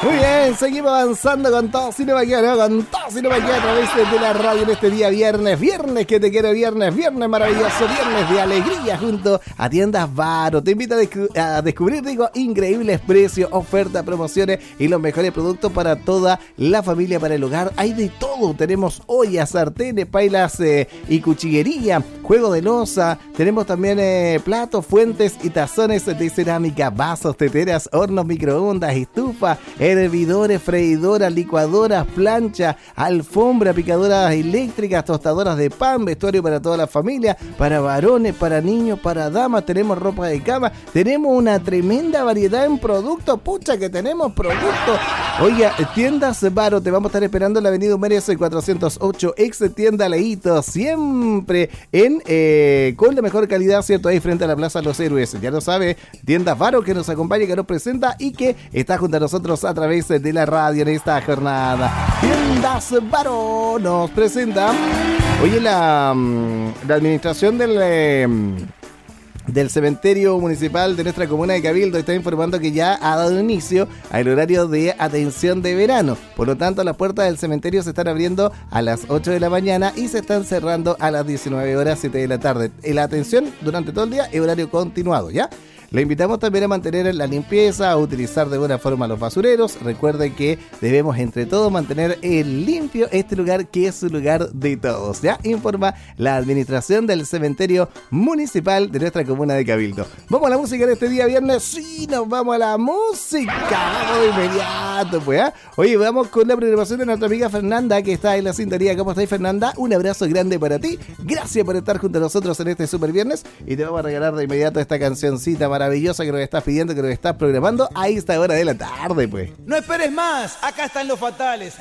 Muy bien, seguimos avanzando con todo Cinema Aquí, ¿no? Con todo Cinema Aquí a través de la radio en este día viernes. Viernes que te quiero, viernes maravilloso, viernes de alegría junto a Tiendas Varo. Te invito a descubrir, increíbles precios, ofertas, promociones y los mejores productos para toda la familia, para el hogar. Hay de todo. Tenemos ollas, sartenes, pailas y cuchillería, juego de loza. Tenemos también platos, fuentes y tazones de cerámica, vasos, teteras, hornos, microondas, estufa, hervidores, freidoras, licuadoras, plancha, alfombra, picadoras eléctricas, tostadoras de pan, vestuario para toda la familia, para varones, para niños, para damas. Tenemos ropa de cama, tenemos una tremenda variedad en productos. Pucha que tenemos productos. Oiga, Tiendas Varo, te vamos a estar esperando en la avenida Humere 408, ex tienda Leito, siempre con la mejor calidad, ¿cierto? Ahí frente a la Plaza Los Héroes. Ya lo sabe, Tiendas Varo, que nos acompaña, que nos presenta y que está junto a nosotros a través de la radio en esta jornada. Tiendas Varo nos presenta. Oye, la administración del cementerio municipal de nuestra comuna de Cabildo está informando que ya ha dado inicio al horario de atención de verano. Por lo tanto, las puertas del cementerio se están abriendo a las 8 de la mañana y se están cerrando a las 19 horas 7 de la tarde. La atención durante todo el día es horario continuado, ¿ya? Le invitamos también a mantener la limpieza, a utilizar de buena forma los basureros. Recuerden que debemos entre todos mantener limpio este lugar, que es un lugar de todos, ¿ya? Informa la administración del cementerio municipal de nuestra comuna de Cabildo. ¿Vamos a la música de este día viernes? Sí, nos vamos a la música. Vamos de inmediato, pues, ¿eh? Oye, vamos con la programación de nuestra amiga Fernanda, que está en la sintonía. ¿Cómo estáis, Fernanda? Un abrazo grande para ti. Gracias por estar junto a nosotros en este super viernes. Y te vamos a regalar de inmediato esta cancioncita maravillosa que nos estás pidiendo, que nos estás programando a esta hora de la tarde, pues. No esperes más, acá están los fatales.